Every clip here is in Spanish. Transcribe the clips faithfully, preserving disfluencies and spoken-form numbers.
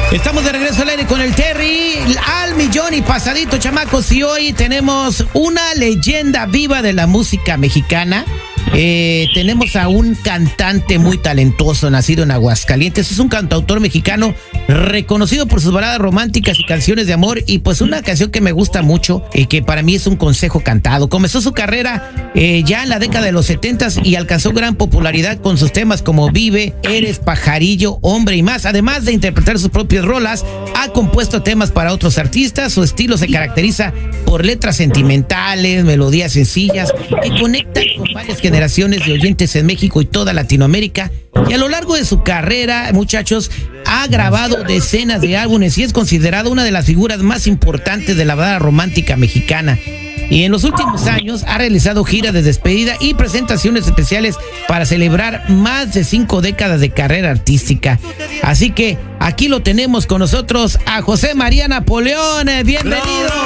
Estamos de regreso al aire con el Terry, al millón y pasadito, chamacos, y hoy tenemos una leyenda viva de la música mexicana. Eh, tenemos a un cantante muy talentoso, nacido en Aguascalientes. Es un cantautor mexicano reconocido por sus baladas románticas y canciones de amor, y pues una canción que me gusta mucho y que para mí es un consejo cantado. Comenzó su carrera eh, ya en la década de los setentas y alcanzó gran popularidad con sus temas como Vive, Eres, Pajarillo, Hombre y más. Además de interpretar sus propias rolas, ha compuesto temas para otros artistas. Su estilo se caracteriza por letras sentimentales, melodías sencillas que conectan con varias generaciones de oyentes en México y toda Latinoamérica. Y a lo largo de su carrera, muchachos, ha grabado decenas de álbumes y es considerado una de las figuras más importantes de la balada romántica mexicana. Y en los últimos años ha realizado giras de despedida y presentaciones especiales para celebrar más de cinco décadas de carrera artística. Así que aquí lo tenemos con nosotros a José María Napoleón. ¡Bienvenido!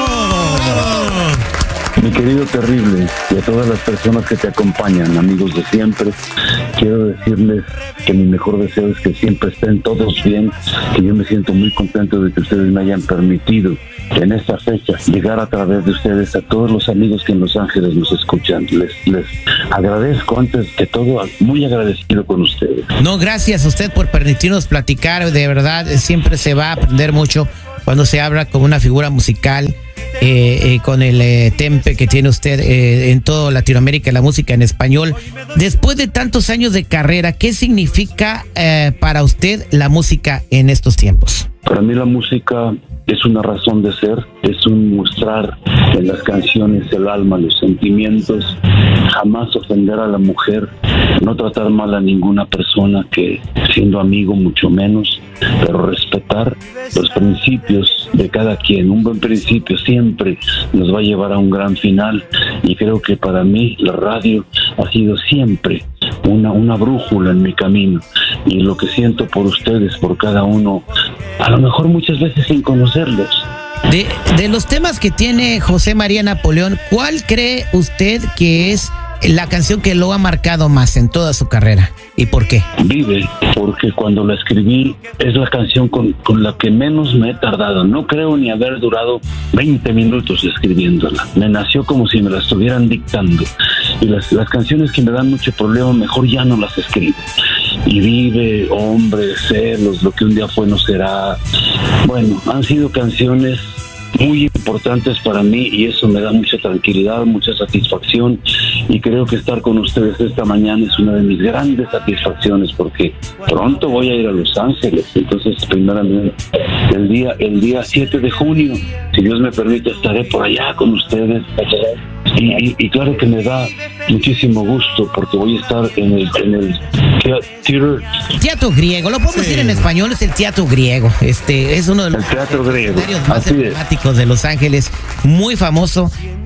Mi querido Terrible, y a todas las personas que te acompañan, amigos de siempre, quiero decirles que mi mejor deseo es que siempre estén todos bien, que yo me siento muy contento de que ustedes me hayan permitido en esta fecha llegar a través de ustedes a todos los amigos que en Los Ángeles nos escuchan. Les, les agradezco, antes que todo, muy agradecido con ustedes. No, gracias a usted por permitirnos platicar, de verdad, siempre se va a aprender mucho cuando se habla con una figura musical. Eh, eh, con el eh, tempe que tiene usted eh, en toda Latinoamérica, la música en español. Después de tantos años de carrera, ¿qué significa eh, para usted la música en estos tiempos? Para mí la música es una razón de ser, es un mostrar en las canciones el alma, los sentimientos, jamás ofender a la mujer, no tratar mal a ninguna persona, que siendo amigo mucho menos, pero respetar los principios de cada quien. Un buen principio siempre nos va a llevar a un gran final, y creo que para mí la radio ha sido siempre una, una brújula en mi camino, y lo que siento por ustedes, por cada uno, a lo mejor muchas veces sin conocerlos. De, de los temas que tiene José María Napoleón, ¿cuál cree usted que es la canción que lo ha marcado más en toda su carrera? ¿Y por qué? Vive, porque cuando la escribí es la canción con, con la que menos me he tardado. No creo ni haber durado veinte minutos escribiéndola. Me nació como si me la estuvieran dictando. Y las, las canciones que me dan mucho problema, mejor ya no las escribo. Y Vive, Hombre, Celos, Lo que un día fue no será. Bueno, han sido canciones muy importantes para mí, y eso me da mucha tranquilidad, mucha satisfacción, y creo que estar con ustedes esta mañana es una de mis grandes satisfacciones, porque pronto voy a ir a Los Ángeles. Entonces, primeramente, el día el día siete de junio, si Dios me permite, estaré por allá con ustedes. Y, y, y claro que me da muchísimo gusto, porque voy a estar en el, en el teatro, teatro griego, lo podemos sí. decir en español, es el Teatro Griego. Este es uno de los escenarios más emblemáticos de Los Ángeles, muy famoso,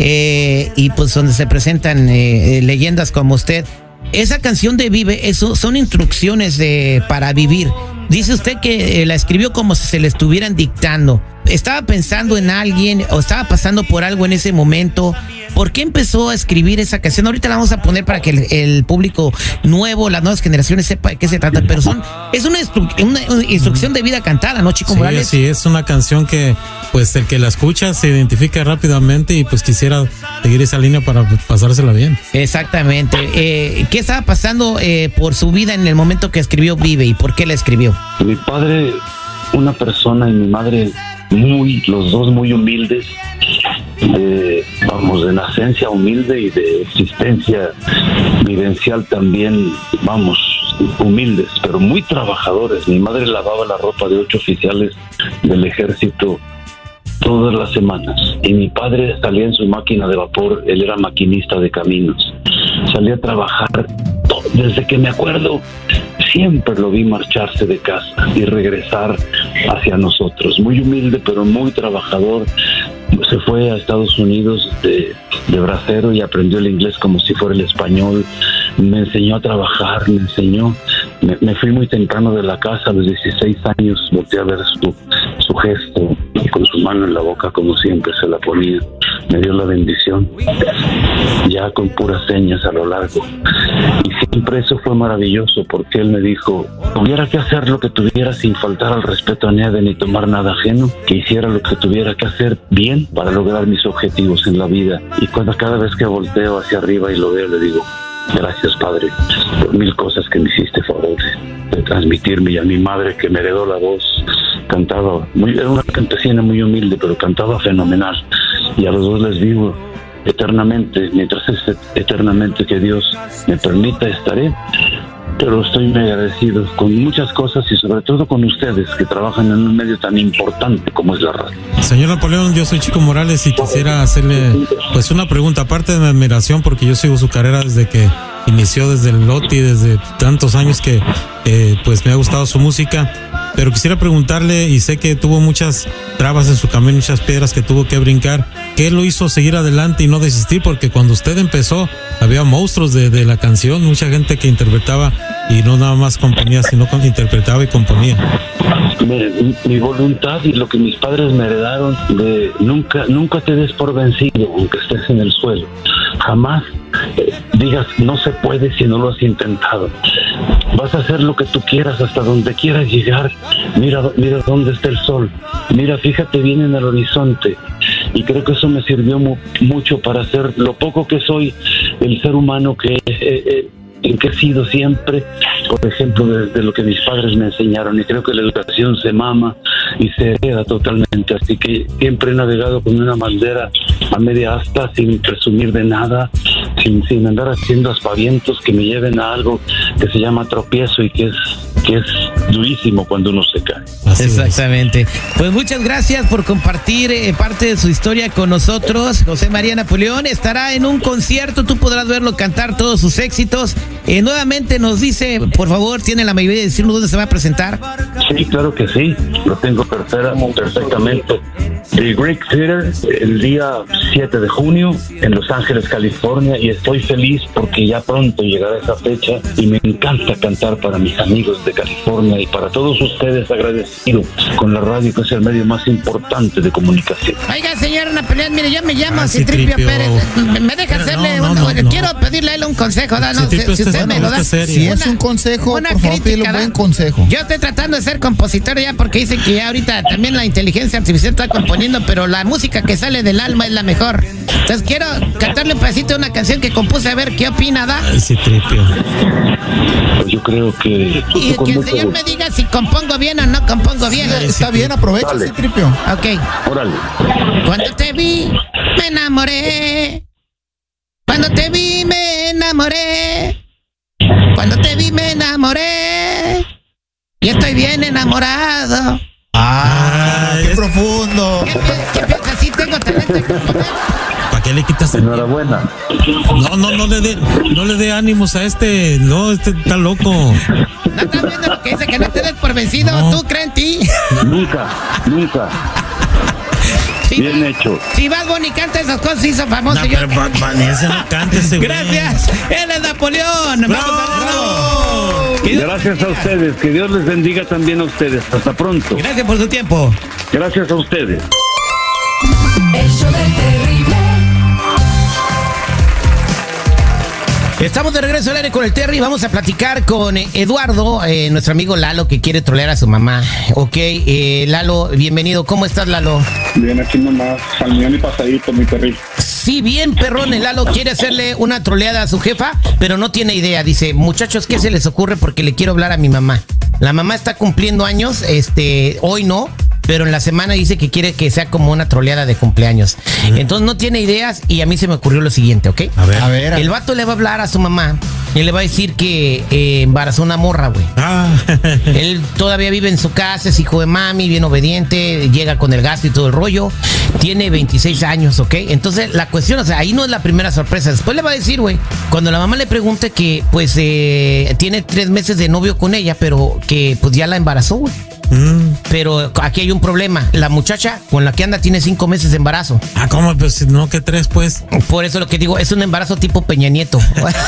eh, y pues donde se presentan eh, leyendas como usted. Esa canción de Vive, eso son instrucciones de, para vivir. Dice usted que eh, la escribió como si se le estuvieran dictando. ¿Estaba pensando en alguien o estaba pasando por algo en ese momento? ¿Por qué empezó a escribir esa canción? Ahorita la vamos a poner para que el, el público nuevo, las nuevas generaciones, sepa de qué se trata. Pero son, es una, instru una instrucción de vida cantada, ¿no, Chico sí, Morales? Sí, es una canción que, pues, el que la escucha se identifica rápidamente, y pues quisiera seguir esa línea para pasársela bien. Exactamente. Eh, ¿Qué estaba pasando eh, por su vida en el momento que escribió Vive, y por qué la escribió? Mi padre, una persona, y mi madre, muy, los dos muy humildes, de, vamos, de nacencia humilde y de existencia vivencial también, vamos, humildes, pero muy trabajadores. Mi madre lavaba la ropa de ocho oficiales del ejército todas las semanas, y mi padre salía en su máquina de vapor. Él era maquinista de caminos, salía a trabajar. Desde que me acuerdo, siempre lo vi marcharse de casa y regresar hacia nosotros. Muy humilde, pero muy trabajador. Se fue a Estados Unidos de, de bracero y aprendió el inglés como si fuera el español. Me enseñó a trabajar, me enseñó. Me, me fui muy temprano de la casa, a los dieciséis años, volteé a ver su, su gesto, y con su mano en la boca, como siempre se la ponía. Me dio la bendición, ya con puras señas a lo largo. Y siempre eso fue maravilloso, porque él me dijo, tuviera que hacer lo que tuviera sin faltar al respeto a nadie ni tomar nada ajeno, que hiciera lo que tuviera que hacer bien para lograr mis objetivos en la vida. Y cuando cada vez que volteo hacia arriba y lo veo, le digo, gracias, Padre, por mil cosas que me hiciste favor de transmitirme, y a mi madre, que me heredó la voz. Cantaba, muy, era una campesina muy humilde, pero cantaba fenomenal. Y a los dos les digo, eternamente, mientras es eternamente que Dios me permita, estaré. Pero estoy muy agradecido con muchas cosas, y sobre todo con ustedes, que trabajan en un medio tan importante como es la radio. Señor Napoleón, yo soy Chico Morales y quisiera hacerle pues una pregunta, aparte de mi admiración, porque yo sigo su carrera desde que inició, desde el Loti, desde tantos años que eh, pues me ha gustado su música. Pero quisiera preguntarle, y sé que tuvo muchas trabas en su camino, muchas piedras que tuvo que brincar, ¿qué lo hizo seguir adelante y no desistir? Porque cuando usted empezó, había monstruos de, de la canción, mucha gente que interpretaba y no nada más componía, sino que interpretaba y componía. Mi, mi voluntad y lo que mis padres me heredaron de nunca, nunca te des por vencido, aunque estés en el suelo. Jamás eh, digas no se puede si no lo has intentado. Vas a hacer lo que tú quieras hasta donde quieras llegar. Mira, mira dónde está el sol. Mira, fíjate bien en el horizonte. Y creo que eso me sirvió mu mucho para ser lo poco que soy, el ser humano que, eh, eh, en que he sido siempre, por ejemplo, de, de lo que mis padres me enseñaron. Y creo que la educación se mama y se hereda totalmente. Así que siempre he navegado con una bandera a media asta, sin presumir de nada, sin, sin andar haciendo aspavientos que me lleven a algo que se llama tropiezo y que es, que es durísimo cuando uno se cae. Así Exactamente. Es. Pues muchas gracias por compartir eh, parte de su historia con nosotros. José María Napoleón estará en un concierto, tú podrás verlo cantar todos sus éxitos. Eh, nuevamente nos dice, por favor, tiene la mayoría de decirnos dónde se va a presentar. Sí, claro que sí, lo tengo perfectamente. El Greek Theater, el día siete de junio en Los Ángeles, California, y estoy feliz porque ya pronto llegará esa fecha y me encanta cantar para mis amigos de California y para todos ustedes, agradecido con la radio, que es el medio más importante de comunicación. Oiga, señor Napoleón, mire, yo me llamo ah, Citripio Pérez. ¿Me deja hacerle no, no, un, no, quiero no. pedirle a él un consejo? ¿no? Si, si usted me lo da. Si es un consejo, una por favor, pídele un buen consejo. Yo estoy tratando de ser compositor ya, porque dicen que ya ahorita también la inteligencia artificial está componiendo, pero la música que sale del alma es la mejor. Entonces quiero cantarle un pedacito de una canción que compuse, a ver qué opina, ¿da? Citripio. Pues yo creo que... Y que el señor me diga si compongo bien o no compongo bien. Sí, está bien, aprovecha, Dale. Citripio. Ok. Órale. Cuando te vi, me enamoré. Cuando te vi, me enamoré. Cuando te vi, me enamoré. Y estoy bien enamorado. ¡Ah! ¡Qué es... profundo! ¿Qué, qué piensas? Sí tengo talento de componer. ¿Para qué le quitas el... Enhorabuena. No, no, no le dé no le dé ánimos a este. No, este está loco. ¿No estás viendo lo que dice? Que no te des por vencido. No. ¿Tú crees en ti? Nunca, nunca. Sí, bien hecho. Si Bad Bunny canta esas cosas, se hizo famoso. No, pero Bad Bunny ese no canta ese güey. Gracias. Él es Napoleón. ¡Bravo! ¡Bravo! Gracias a ustedes. Que Dios les bendiga también a ustedes. Hasta pronto. Gracias por su tiempo. Gracias a ustedes. El show del terrible. Estamos de regreso al aire con el Terry. Vamos a platicar con Eduardo, eh, nuestro amigo Lalo, que quiere trolear a su mamá. Ok, eh, Lalo, bienvenido. ¿Cómo estás, Lalo? Bien, aquí nomás, al millón y pasadito, mi Terry. Sí, bien, perrón. El Lalo quiere hacerle una troleada a su jefa, pero no tiene idea. Dice, muchachos, ¿qué se les ocurre? Porque le quiero hablar a mi mamá. La mamá está cumpliendo años, este, hoy no, pero en la semana dice que quiere que sea como una troleada de cumpleaños. Uh-huh. Entonces no tiene ideas y a mí se me ocurrió lo siguiente, ¿ok? A ver. A ver a el vato le va a hablar a su mamá y le va a decir que eh, embarazó una morra, güey. Ah. Él todavía vive en su casa, es hijo de mami, bien obediente, llega con el gasto y todo el rollo. Tiene veintiséis años, ¿ok? Entonces la cuestión, o sea, ahí no es la primera sorpresa. Después le va a decir, güey, cuando la mamá le pregunte que, pues, eh, tiene tres meses de novio con ella, pero que, pues, ya la embarazó, güey. Mm. Pero aquí hay un problema. La muchacha con la que anda tiene cinco meses de embarazo. Ah, ¿cómo? Pues no, que tres, pues. Por eso lo que digo, es un embarazo tipo Peña Nieto.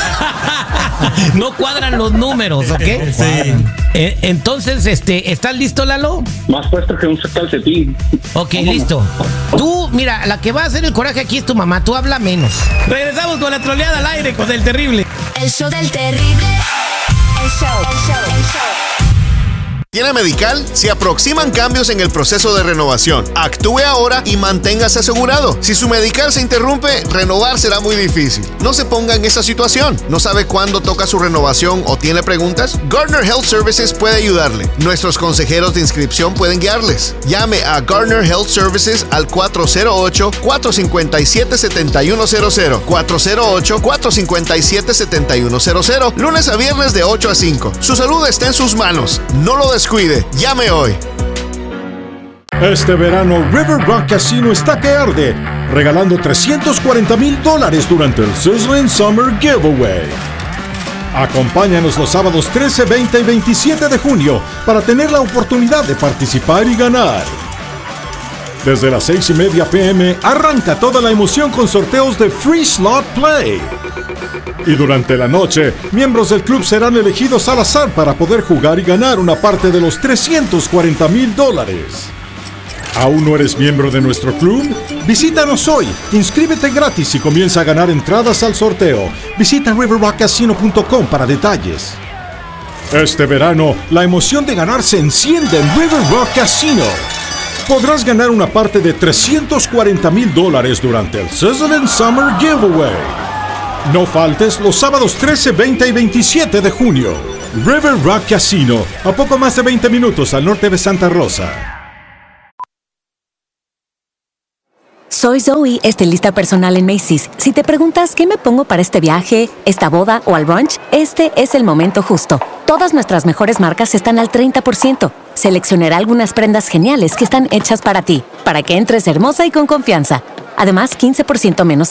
No cuadran los números, ¿ok? Sí. Eh, entonces, este, ¿estás listo, Lalo? Más puesto que un calcetín. Ok, listo. Tú, mira, la que va a hacer el coraje aquí es tu mamá. Tú habla menos. Regresamos con la troleada al aire con el terrible. El show del terrible. El show, el show, el show. ¿Tiene Medical? Se aproximan cambios en el proceso de renovación. Actúe ahora y manténgase asegurado. Si su Medical se interrumpe, renovar será muy difícil. No se ponga en esa situación. ¿No sabe cuándo toca su renovación o tiene preguntas? Gardner Health Services puede ayudarle. Nuestros consejeros de inscripción pueden guiarles. Llame a Gardner Health Services al cuatro cero ocho, cuatro cinco siete, siete uno cero cero. cuatro cero ocho, cuatro cinco siete, siete uno cero cero. Lunes a viernes de ocho a cinco. Su salud está en sus manos. No lo descuide. Llame hoy. Este verano River Rock Casino está que arde, regalando trescientos cuarenta mil dólares durante el Sizzling Summer Giveaway. Acompáñanos los sábados trece, veinte y veintisiete de junio para tener la oportunidad de participar y ganar. Desde las seis y media p m arranca toda la emoción con sorteos de Free Slot Play. Y durante la noche, miembros del club serán elegidos al azar para poder jugar y ganar una parte de los trescientos cuarenta mil dólares. ¿Aún no eres miembro de nuestro club? Visítanos hoy, inscríbete gratis y comienza a ganar entradas al sorteo. Visita river rock casino punto com para detalles. Este verano, la emoción de ganar se enciende en River Rock Casino. Podrás ganar una parte de trescientos cuarenta mil dólares durante el Sizzling Summer Giveaway. No faltes los sábados trece, veinte y veintisiete de junio. River Rock Casino, a poco más de veinte minutos al norte de Santa Rosa. Soy Zoe, estilista personal en Macy's. Si te preguntas qué me pongo para este viaje, esta boda o al brunch, este es el momento justo. Todas nuestras mejores marcas están al treinta por ciento. Seleccionaré algunas prendas geniales que están hechas para ti, para que entres hermosa y con confianza. Además, quince por ciento menos